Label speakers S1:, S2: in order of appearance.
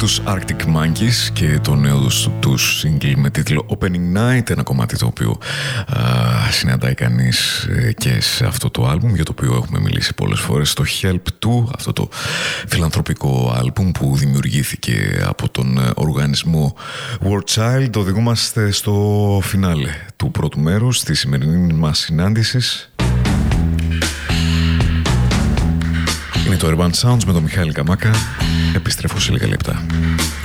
S1: τους Arctic Monkeys και το νέο τους single με τίτλο Opening Night, ένα κομμάτι το οποίο συναντάει κανείς και σε αυτό το άλμπουμ, για το οποίο έχουμε μιλήσει πολλές φορές, το Help του, αυτό το φιλανθρωπικό άλμπουμ που δημιουργήθηκε από τον οργανισμό War Child. Οδηγούμαστε στο φινάλε του πρώτου μέρους της σημερινής μας συνάντησης. Είναι το Urban Sounds με τον Μιχάλη Καμάκα. Επιστρέφω σε λίγα λεπτά.